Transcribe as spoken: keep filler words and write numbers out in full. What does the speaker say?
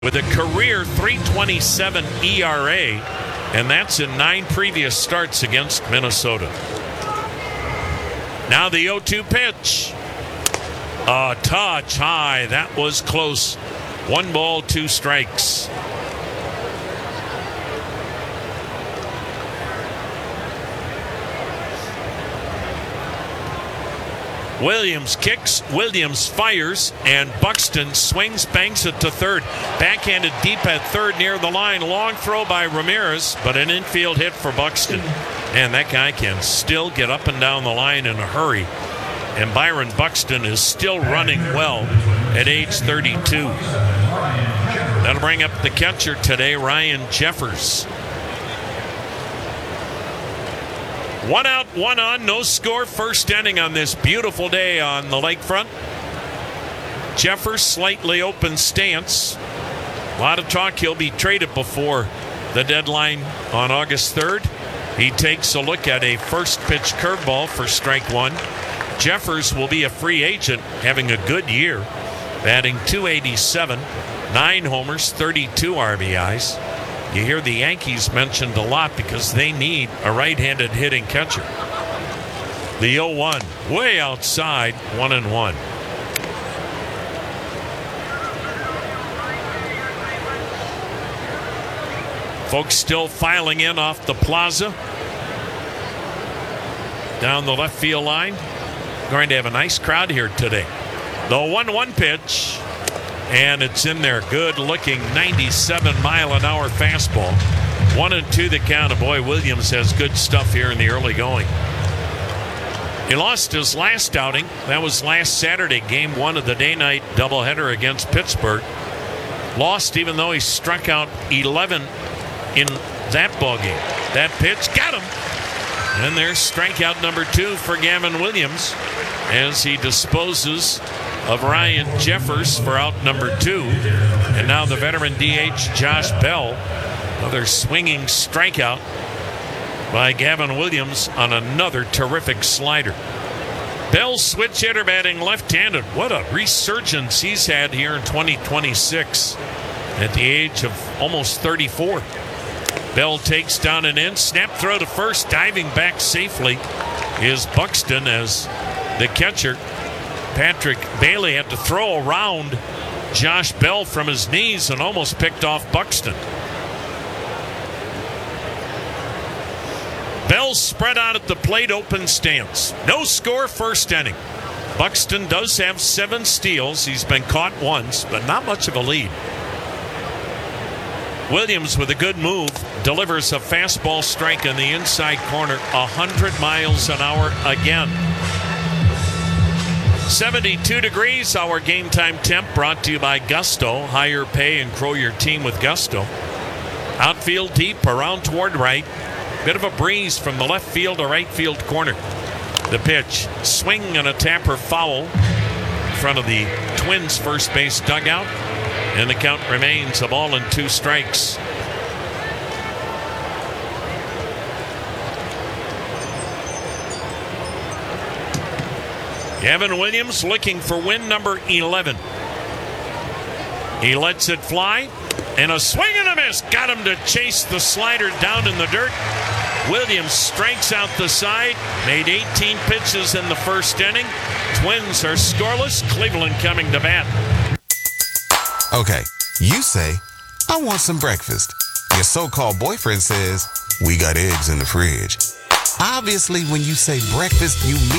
with a career three twenty-seven E R A, and that's in nine previous starts against Minnesota. Now the oh two pitch. A touch high. That was close. One ball, two strikes. Williams kicks, Williams fires, and Buxton swings, banks it to third. Backhanded deep at third near the line. Long throw by Ramirez, but an infield hit for Buxton. And that guy can still get up and down the line in a hurry. And Byron Buxton is still running well at age thirty-two. That'll bring up the catcher today, Ryan Jeffers. One out, one on, no score, first inning on this beautiful day on the lakefront. Jeffers, slightly open stance. A lot of talk he'll be traded before the deadline on August third. He takes a look at a first pitch curveball for strike one. Jeffers will be a free agent, having a good year, batting two eighty-seven, nine homers, thirty-two R B Is. You hear the Yankees mentioned a lot because they need a right-handed hitting catcher. The oh one, way outside, one and one. Folks still filing in off the plaza. Down the left field line. Going to have a nice crowd here today. The one one pitch. And it's in there. Good looking ninety-seven mile an hour fastball. One and two the count. Boy, Williams has good stuff here in the early going. He lost his last outing. That was last Saturday, game one of the day-night doubleheader against Pittsburgh. Lost even though he struck out eleven in that ball game. That pitch got him. And there's strikeout number two for Gavin Williams as he disposes of Ryan Jeffers for out number two. And now the veteran D H Josh Bell. Another swinging strikeout by Gavin Williams on another terrific slider. Bell's switch hitter batting left-handed. What a resurgence he's had here in twenty twenty-six at the age of almost thirty-four. Bell takes down an in. Snap throw to first. Diving back safely is Buxton as the catcher Patrick Bailey had to throw around Josh Bell from his knees and almost picked off Buxton. Bell spread out at the plate, open stance. No score, first inning. Buxton does have seven steals. He's been caught once, but not much of a lead. Williams with a good move delivers a fastball strike in the inside corner, one hundred miles an hour again. seventy-two degrees, our game time temp, brought to you by Gusto. Higher pay and grow your team with Gusto. Outfield deep, around toward right. Bit of a breeze from the left field to right field corner. The pitch, swing and a tapper foul in front of the Twins' first base dugout. And the count remains a ball and two strikes. Gavin Williams looking for win number eleven. He lets it fly, and a swing and a miss. Got him to chase the slider down in the dirt. Williams strikes out the side, made eighteen pitches in the first inning. Twins are scoreless. Cleveland coming to bat. Okay, you say, I want some breakfast. Your so-called boyfriend says, we got eggs in the fridge. Obviously, when you say breakfast, you mean